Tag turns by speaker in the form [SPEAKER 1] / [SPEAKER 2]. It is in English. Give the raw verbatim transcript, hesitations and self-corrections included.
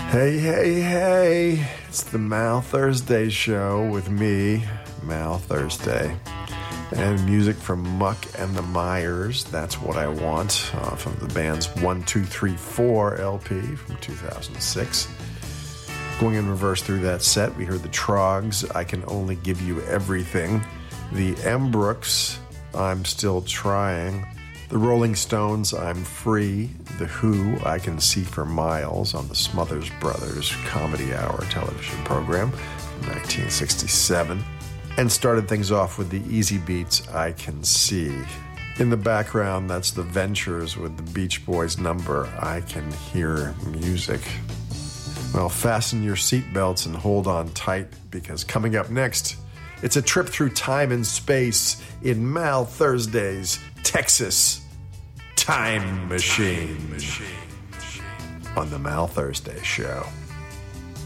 [SPEAKER 1] Hey, hey, hey, it's the Mal Thursday show with me, Mal Thursday, and music from Muck and the Myers, That's What I Want, off of the band's one two three four L P from two thousand six. Going in reverse through that set, we heard the Trogs, I Can Only Give You Everything, the Embrooks, I'm Still Trying, the Rolling Stones, I'm Free, The Who, I Can See for Miles on the Smothers Brothers Comedy Hour television program from nineteen sixty-seven, and started things off with the Easy Beats, I Can See. In the background, that's the Ventures with the Beach Boys number, I Can Hear Music. Well, fasten your seatbelts and hold on tight, because coming up next, it's a trip through time and space in Mal Thursday's Texas Time Machine on the Mal Thursday Show.